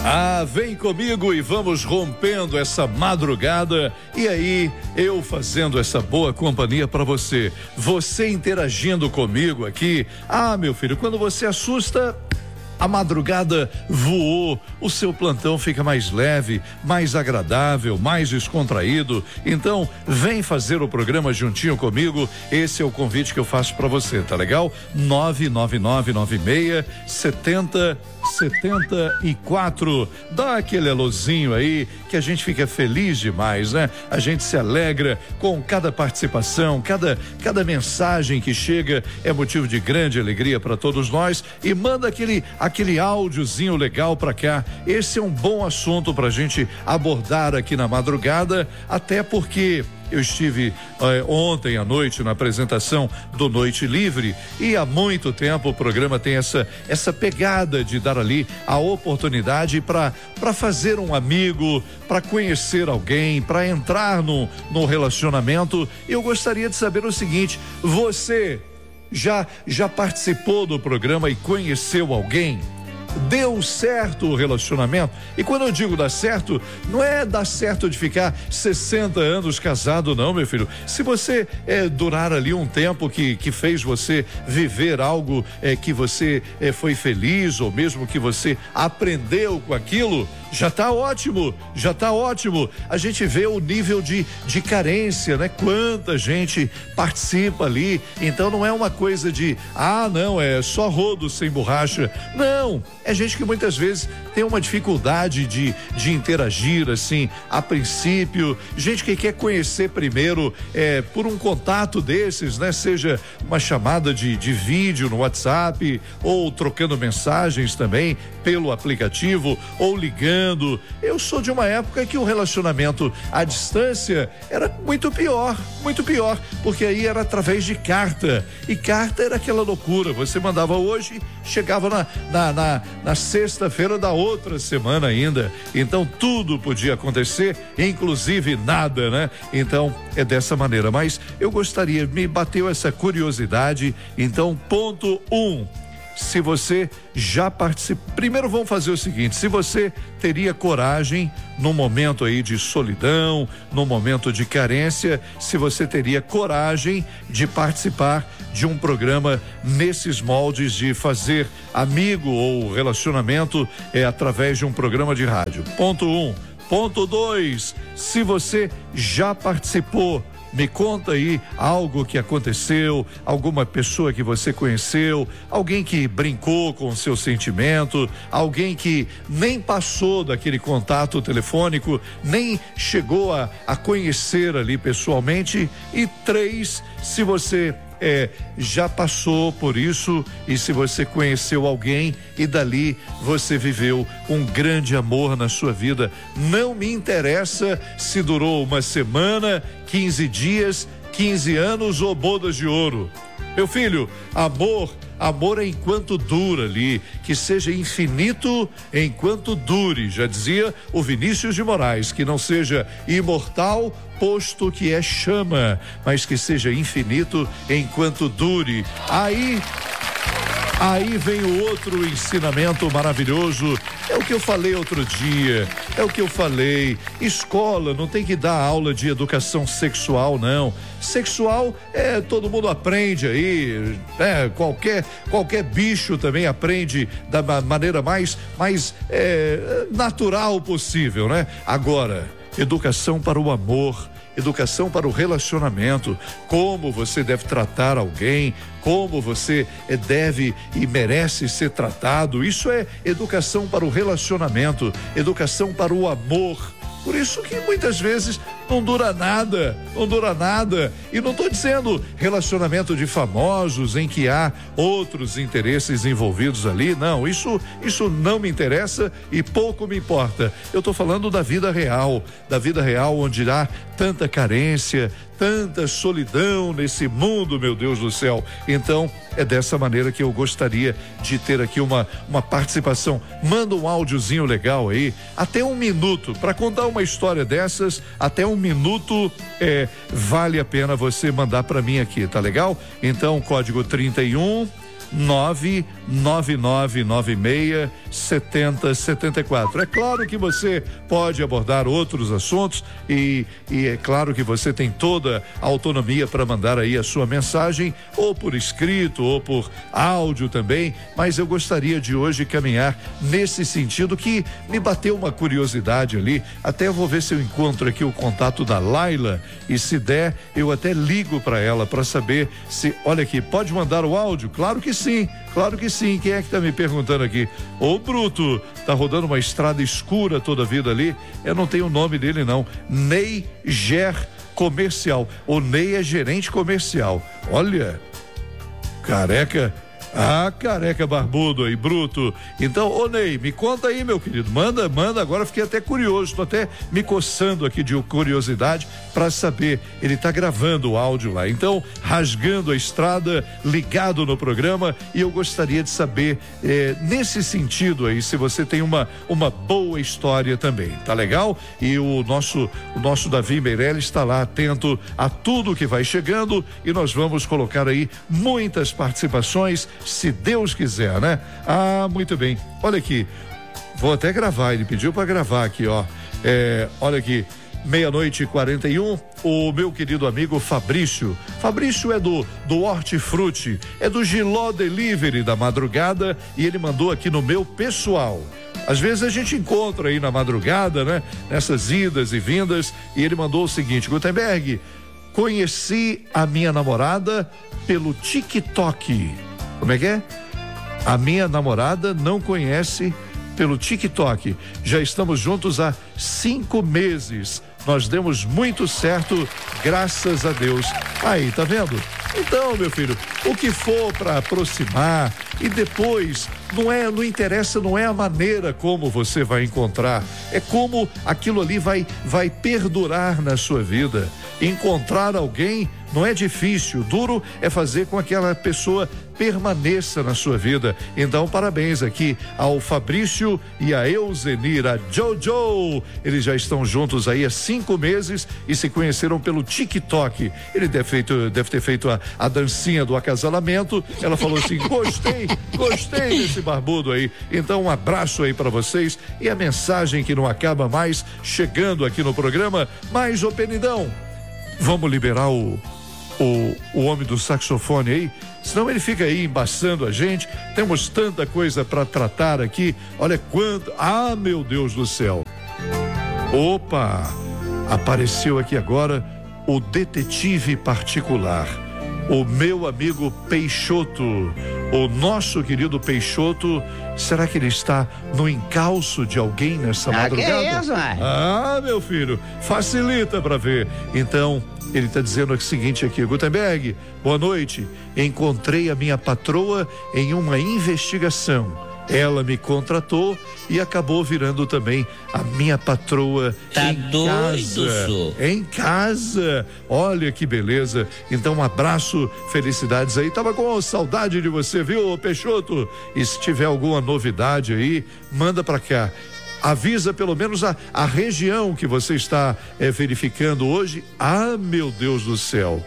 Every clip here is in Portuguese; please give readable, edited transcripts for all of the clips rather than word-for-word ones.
Vem comigo e vamos rompendo essa madrugada. E aí, eu fazendo essa boa companhia para você. Você interagindo comigo aqui. Meu filho, quando você assusta, a madrugada voou, o seu plantão fica mais leve, mais agradável, mais descontraído. Então, vem fazer o programa juntinho comigo. Esse é o convite que eu faço para você, tá legal? 999967074. Dá aquele alôzinho aí que a gente fica feliz demais, né? A gente se alegra com cada participação, cada mensagem que chega é motivo de grande alegria para todos nós. E manda aquele áudiozinho legal pra cá. Esse é um bom assunto pra gente abordar aqui na madrugada, até porque eu estive ontem à noite na apresentação do Noite Livre e há muito tempo o programa tem essa pegada de dar ali a oportunidade para fazer um amigo, para conhecer alguém, para entrar no relacionamento. Eu gostaria de saber o seguinte: você já participou do programa e conheceu alguém? Deu certo o relacionamento? E quando eu digo dar certo, não é dar certo de ficar 60 anos casado, não, meu filho. Se você durar ali um tempo que fez você viver algo que você foi feliz, ou mesmo que você aprendeu com aquilo, já tá ótimo. A gente vê o nível de carência, né? Quanta gente participa ali. Então não é uma coisa de, não, é só rodo sem borracha. Não, é gente que muitas vezes tem uma dificuldade de interagir assim, a princípio, gente que quer conhecer primeiro por um contato desses, né? Seja uma chamada de vídeo no WhatsApp, ou trocando mensagens também pelo aplicativo, ou ligando. Eu sou de uma época que o relacionamento à distância era muito pior, porque aí era através de carta, e carta era aquela loucura, você mandava hoje, chegava na sexta-feira da outra semana ainda, então tudo podia acontecer, inclusive nada, né? Então é dessa maneira, mas eu gostaria, me bateu essa curiosidade. Então, ponto 1, se você já participou, primeiro vamos fazer o seguinte: se você teria coragem no momento aí de solidão, no momento de carência, se você teria coragem de participar de um programa nesses moldes de fazer amigo ou relacionamento através de um programa de rádio. Ponto 1. Ponto 2, se você já participou, me conta aí algo que aconteceu, alguma pessoa que você conheceu, alguém que brincou com o seu sentimento, alguém que nem passou daquele contato telefônico, nem chegou a conhecer ali pessoalmente. E 3, se você já passou por isso e se você conheceu alguém e dali você viveu um grande amor na sua vida. Não me interessa se durou uma semana, 15 dias, 15 anos ou bodas de ouro. Meu filho, amor é enquanto dura ali, que seja infinito enquanto dure, já dizia o Vinícius de Moraes, que não seja imortal, posto que é chama, mas que seja infinito enquanto dure. Aí vem o outro ensinamento maravilhoso, é o que eu falei outro dia, escola não tem que dar aula de educação sexual, não. Sexual todo mundo aprende aí, qualquer bicho também aprende da maneira mais natural possível, né? Agora, educação para o amor, educação para o relacionamento, como você deve tratar alguém, como você deve e merece ser tratado. Isso é educação para o relacionamento, educação para o amor. Por isso que muitas vezes não dura nada. E não estou dizendo relacionamento de famosos em que há outros interesses envolvidos ali, não, isso não me interessa e pouco me importa. Eu estou falando da vida real onde há tanta carência, tanta solidão nesse mundo, meu Deus do céu. Então, é dessa maneira que eu gostaria de ter aqui uma participação. Manda um áudiozinho legal aí, até 1 minuto, para contar uma história dessas, até 1 minuto, vale a pena você mandar para mim aqui, tá legal? Então, código 31 9996-7074. É claro que você pode abordar outros assuntos e é claro que você tem toda a autonomia para mandar aí a sua mensagem, ou por escrito, ou por áudio também, mas eu gostaria de hoje caminhar nesse sentido que me bateu uma curiosidade ali. Até eu vou ver se eu encontro aqui o contato da Laila e se der, eu até ligo para ela para saber se, olha aqui, pode mandar o áudio? Claro que sim. Claro que sim. Quem é que tá me perguntando aqui? Ô Bruto, tá rodando uma estrada escura toda a vida ali? Eu não tenho o nome dele não. Ney Ger Comercial. O Ney é gerente comercial. Olha, careca. Ah, careca barbudo aí, Bruto. Então, ô Ney, me conta aí, meu querido. Manda, agora fiquei até curioso, tô até me coçando aqui de curiosidade para saber. Ele tá gravando o áudio lá. Então, rasgando a estrada, ligado no programa, e eu gostaria de saber, nesse sentido aí, se você tem uma boa história também, tá legal? E o nosso Davi Meirelles está lá atento a tudo que vai chegando e nós vamos colocar aí muitas participações, se Deus quiser, né? Ah, muito bem. Olha aqui, vou até gravar, ele pediu para gravar aqui, ó. Olha aqui, 00:41, o meu querido amigo Fabrício é do Hortifruti, é do Giló Delivery da madrugada, e ele mandou aqui no meu pessoal. Às vezes a gente encontra aí na madrugada, né? Nessas idas e vindas, e ele mandou o seguinte: Gutenberg, conheci a minha namorada pelo TikTok. Como é que é? A minha namorada não conhece pelo TikTok. Já estamos juntos há 5 meses. Nós demos muito certo, graças a Deus. Aí, tá vendo? Então, meu filho, o que for para aproximar, e depois não interessa, não é a maneira como você vai encontrar, é como aquilo ali vai perdurar na sua vida. Encontrar alguém não é difícil, duro é fazer com que aquela pessoa permaneça na sua vida. Então, parabéns aqui ao Fabrício e a Euzenir, a Jojo. Eles já estão juntos aí há 5 meses e se conheceram pelo TikTok. Ele deve ter feito a dancinha do acasalamento. Ela falou assim: gostei desse barbudo aí. Então, um abraço aí para vocês, e a mensagem que não acaba mais chegando aqui no programa. Mas, ô Penidão, vamos liberar o homem do saxofone aí, senão ele fica aí embaçando a gente. Temos tanta coisa para tratar aqui. Olha quanto. Ah, meu Deus do céu. Opa! Apareceu aqui agora o detetive particular, o meu amigo Peixoto, o nosso querido Peixoto. Será que ele está no encalço de alguém nessa madrugada? Que é isso, mãe? Ah, meu filho, facilita para ver. Então, ele está dizendo o seguinte aqui: Gutenberg, boa noite. Encontrei a minha patroa em uma investigação. Ela me contratou e acabou virando também a minha patroa em casa. Olha que beleza. Então, um abraço, felicidades aí. Tava com saudade de você, viu, Peixoto? E se tiver alguma novidade aí, manda para cá. Avisa pelo menos a região que você está verificando hoje. Ah, meu Deus do céu.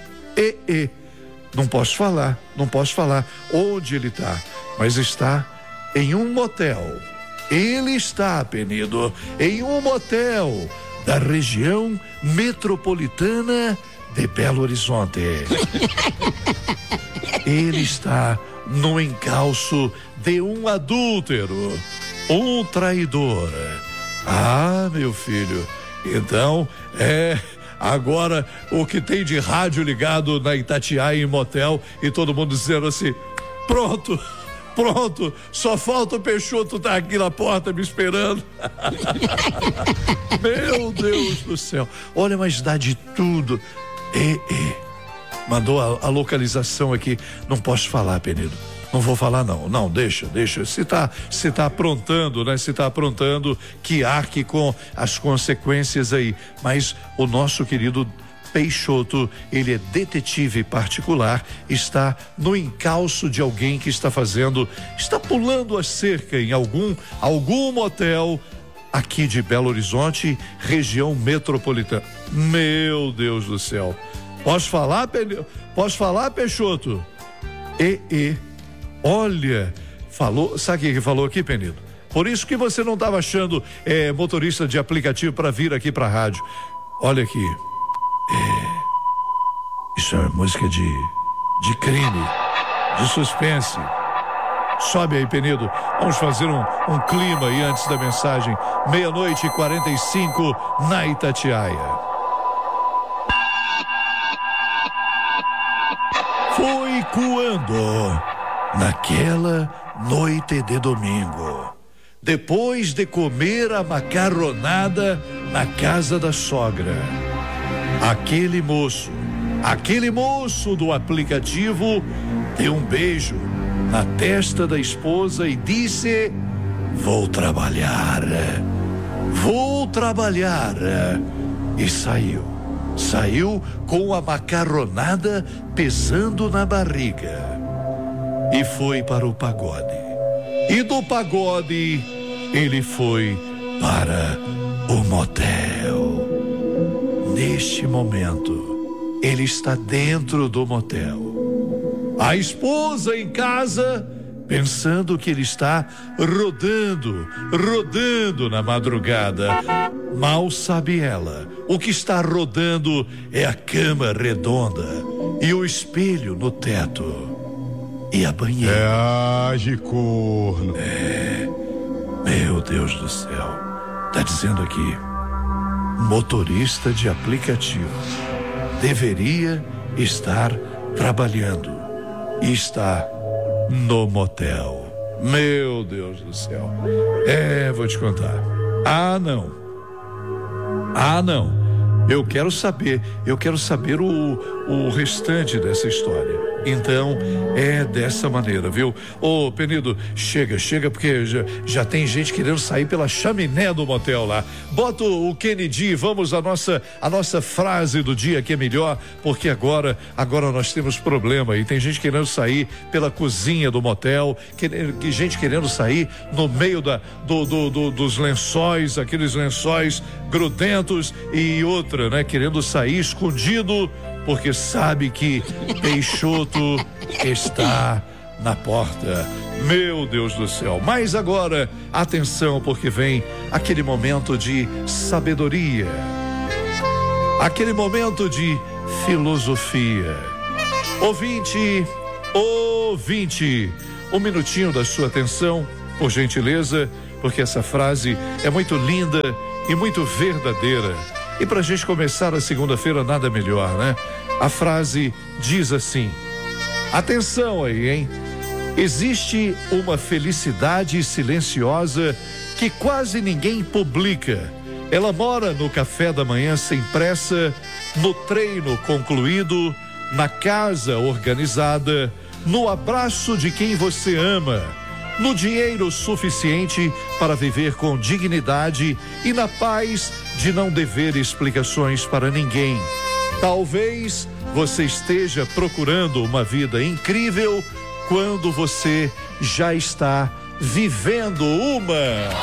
Não posso falar onde ele está, mas está em um motel. Ele está, Penido, em um motel da região metropolitana de Belo Horizonte. Ele está no encalço de um adúltero, um traidor. Ah, meu filho, então agora o que tem de rádio ligado na Itatiaia em motel, e todo mundo dizendo assim: pronto, só falta o Peixoto estar aqui na porta me esperando. Meu Deus do céu. Olha, mas dá de tudo. Mandou a localização aqui. Não posso falar, Penido. Não vou falar não, deixa. Se tá aprontando, né? Se tá aprontando, que arque com as consequências aí. Mas o nosso querido Peixoto, ele é detetive particular, está no encalço de alguém que está pulando a cerca em algum motel aqui de Belo Horizonte, região metropolitana. Meu Deus do céu. Posso falar, Peixoto? Olha, falou, sabe o que falou aqui, Penido? Por isso que você não estava achando motorista de aplicativo para vir aqui para a rádio. Olha aqui, isso é música de crime, de suspense. Sobe aí, Penido. Vamos fazer um clima aí antes da mensagem. 00:45 na Itatiaia. Foi quando, naquela noite de domingo, depois de comer a macarronada na casa da sogra, aquele moço do aplicativo deu um beijo na testa da esposa e disse: vou trabalhar. E saiu com a macarronada pesando na barriga e foi para o pagode. E do pagode ele foi para o motel. Neste momento ele está dentro do motel, a esposa em casa, pensando que ele está rodando na madrugada. Mal sabe ela, o que está rodando é a cama redonda e o espelho no teto e a banheira. Age, corno. Meu Deus do céu, tá dizendo aqui, motorista de aplicativo deveria estar trabalhando e está no motel. Meu Deus do céu. Vou te contar. Ah, não. Eu quero saber o restante dessa história. Então, é dessa maneira, viu? Ô, Penido, chega, porque já tem gente querendo sair pela chaminé do motel lá. Bota o Kennedy, vamos à nossa frase do dia, que é melhor, porque agora nós temos problema e tem gente querendo sair pela cozinha do motel, gente querendo sair no meio dos lençóis, aqueles lençóis grudentos, e outra, né, querendo sair escondido, porque sabe que Peixoto está na porta. Meu Deus do céu. Mas agora, atenção, porque vem aquele momento de sabedoria, aquele momento de filosofia. Ouvinte, um minutinho da sua atenção, por gentileza, porque essa frase é muito linda e muito verdadeira. E para a gente começar a segunda-feira, nada melhor, né? A frase diz assim: atenção aí, hein? Existe uma felicidade silenciosa que quase ninguém publica. Ela mora no café da manhã sem pressa, no treino concluído, na casa organizada, no abraço de quem você ama, no dinheiro suficiente para viver com dignidade e na paz de não dever explicações para ninguém. Talvez você esteja procurando uma vida incrível quando você já está vivendo uma.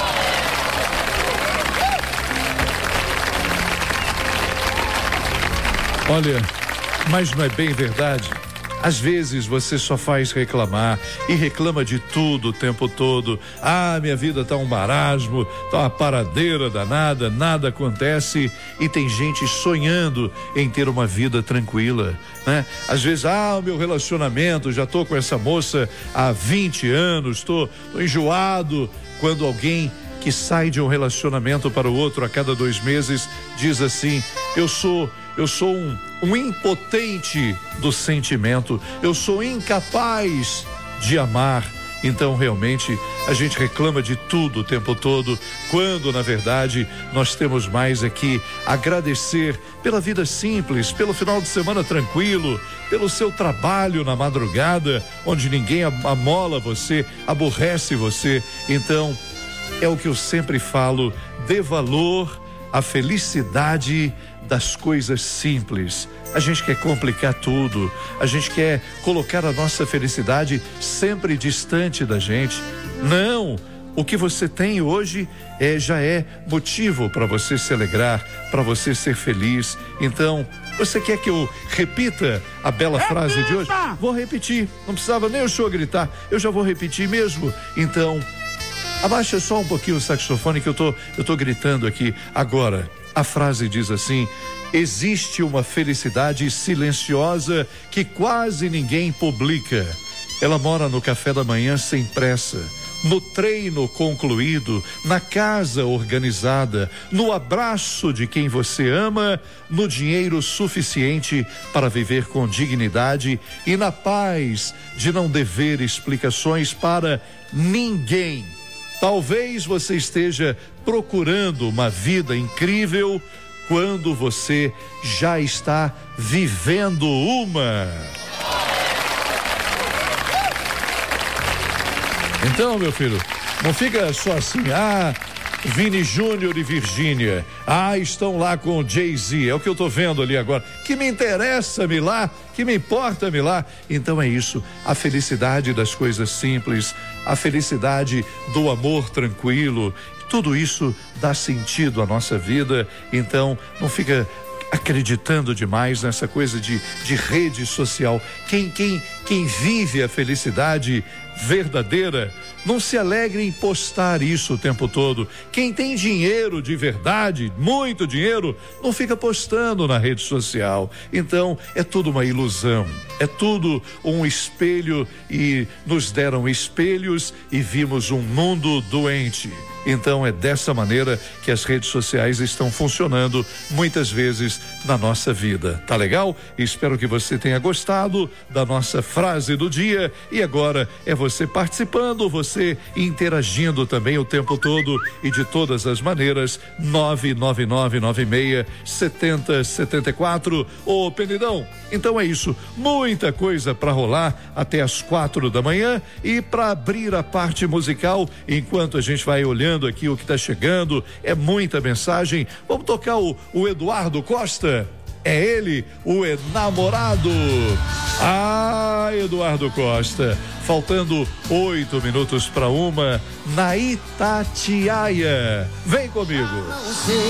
Olha, mas não é bem verdade? Às vezes você só faz reclamar e reclama de tudo o tempo todo. Ah, minha vida tá um marasmo, tá uma paradeira danada, nada acontece, e tem gente sonhando em ter uma vida tranquila, né? Às vezes, o meu relacionamento, já tô com essa moça há 20 anos, tô enjoado. Quando alguém que sai de um relacionamento para o outro a cada 2 meses diz assim: eu sou um impotente do sentimento, eu sou incapaz de amar. Então realmente a gente reclama de tudo o tempo todo, quando na verdade nós temos mais aqui agradecer pela vida simples, pelo final de semana tranquilo, pelo seu trabalho na madrugada, onde ninguém amola você, aborrece você. Então é o que eu sempre falo: dê valor à felicidade das coisas simples. A gente quer complicar tudo, a gente quer colocar a nossa felicidade sempre distante da gente. Não, o que você tem hoje já é motivo para você se alegrar, para você ser feliz. Então, você quer que eu repita a bela frase de hoje? Vou repetir, não precisava nem o senhor gritar, eu já vou repetir mesmo. Então, abaixa só um pouquinho o saxofone que eu tô gritando aqui agora. A frase diz assim: existe uma felicidade silenciosa que quase ninguém publica. Ela mora no café da manhã sem pressa, no treino concluído, na casa organizada, no abraço de quem você ama, no dinheiro suficiente para viver com dignidade e na paz de não dever explicações para ninguém. Talvez você esteja procurando uma vida incrível quando você já está vivendo uma. Então, meu filho, não fica só assim, Vini Júnior e Virgínia, estão lá com o Jay-Z, é o que eu tô vendo ali agora, que me interessa-me lá, que me importa-me lá. Então é isso, a felicidade das coisas simples, a felicidade do amor tranquilo, tudo isso dá sentido à nossa vida. Então não fica acreditando demais nessa coisa de rede social. Quem vive a felicidade verdadeira não se alegre em postar isso o tempo todo. Quem tem dinheiro de verdade, muito dinheiro, não fica postando na rede social. Então é tudo uma ilusão, é tudo um espelho, e nos deram espelhos e vimos um mundo doente. Então é dessa maneira que as redes sociais estão funcionando muitas vezes na nossa vida. Tá legal? Espero que você tenha gostado da nossa frase do dia, e agora é você participando, você interagindo também o tempo todo e de todas as maneiras. 999967074. Ô Penidão, então é isso, muita coisa para rolar até as 4 da manhã, e para abrir a parte musical, enquanto a gente vai olhando aqui o que está chegando, é muita mensagem. Vamos tocar o Eduardo Costa. É ele, o enamorado. Eduardo Costa, faltando 8 minutos para 1, na Itatiaia. Vem comigo.